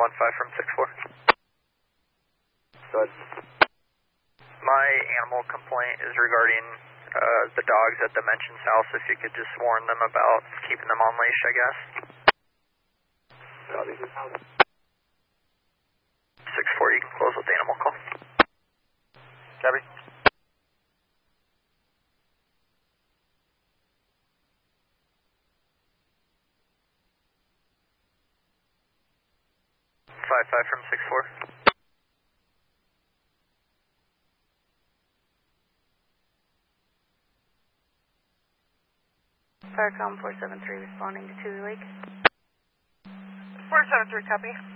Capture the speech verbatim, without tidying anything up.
one five from six four. Go ahead. My animal complaint is regarding uh, the dogs at Dimensions House. If you could just warn them about keeping them on leash, I guess. Copy. six four, you can close with the animal call. Copy. five five from six four. Firecom four seven three responding to Tui Lake. four seven three, copy.